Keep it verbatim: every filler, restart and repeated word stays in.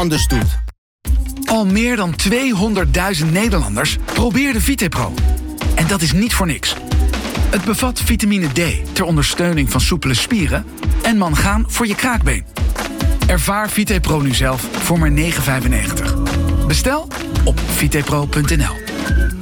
anders doet. Al meer dan tweehonderdduizend Nederlanders probeerden VitePro. En dat is niet voor niks. Het bevat vitamine D ter ondersteuning van soepele spieren en mangaan voor je kraakbeen. Ervaar VitePro nu zelf voor maar negen vijfennegentig. Bestel op vitepro punt n l.